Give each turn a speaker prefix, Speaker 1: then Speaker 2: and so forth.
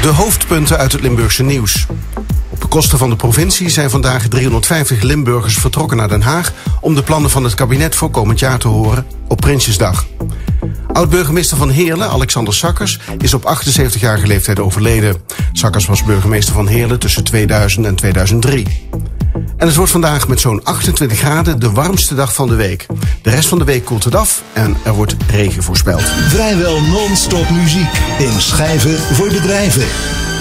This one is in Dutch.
Speaker 1: De hoofdpunten uit het Limburgse nieuws. Op kosten van de provincie zijn vandaag 350 Limburgers vertrokken naar Den Haag om de plannen van het kabinet voor komend jaar te horen op Prinsjesdag. Oud-burgemeester van Heerlen, Alexander Sakkers, is op 78-jarige leeftijd overleden. Sakkers was burgemeester van Heerlen tussen 2000 en 2003. En het wordt vandaag met zo'n 28 graden de warmste dag van de week. De rest van de week koelt het af en er wordt regen voorspeld.
Speaker 2: Vrijwel non-stop muziek in Schijven voor Bedrijven.